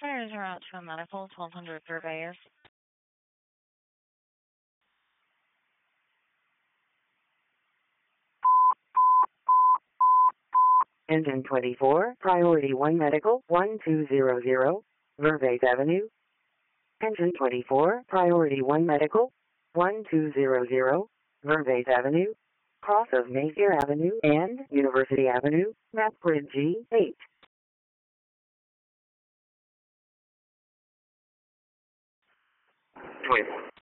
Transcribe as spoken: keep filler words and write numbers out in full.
Fires are out to a medical, twelve hundred Purveyors. Engine twenty-four, Priority one Medical, one two zero zero, Vervaes Avenue. Engine twenty-four, Priority one Medical, one two zero zero, Vervaes Avenue, cross of Mayfair Avenue and University Avenue, map grid G eight. Twin.